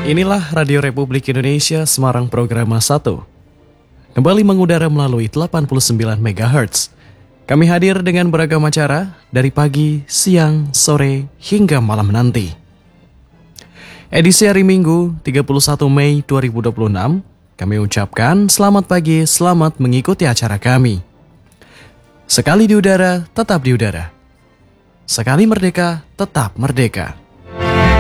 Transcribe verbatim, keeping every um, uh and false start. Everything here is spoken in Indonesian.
Inilah Radio Republik Indonesia Semarang Programa satu. Kembali mengudara melalui delapan puluh sembilan megahertz. Kami hadir dengan beragam acara dari pagi, siang, sore, hingga malam nanti. Edisi hari Minggu, tiga puluh satu Mei dua ribu dua puluh enam, kami ucapkan selamat pagi, selamat mengikuti acara kami. Sekali di udara, tetap di udara. Sekali merdeka, tetap merdeka.